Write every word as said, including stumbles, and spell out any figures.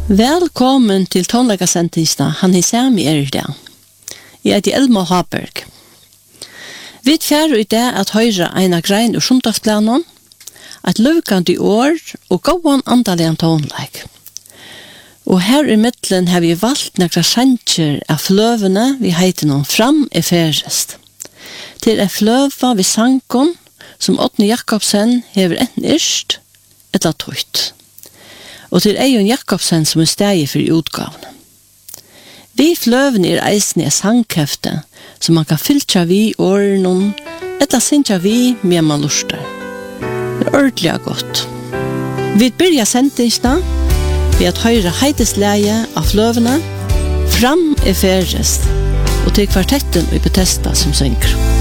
Velkommen til tonleikasendingene Han er Sami er i dag. Jeg heter Elma Haberg. Vi fjer i dag at høyre en grein og sundagsplanen, at løkende år og gåan andalian tonleik. Og her i midtelen har vi valgt nekra sanger av fløvene vi heiter noen fram i ferest. Til en fløva vi sankon som Åtne Jakobsen hever enten yrst eller tøyt. Og til Eion Jakobsen som er stegi for utgavene. Vi fløvene er eisne i sangkefte som man kan filtra vi årenom eller sinja vi med man luster. Det er ordentlig godt. Vi byrja sendingsna ved at høyre heidesleie av fløvene fram i ferest og til kvartetten i Bethesda som synger.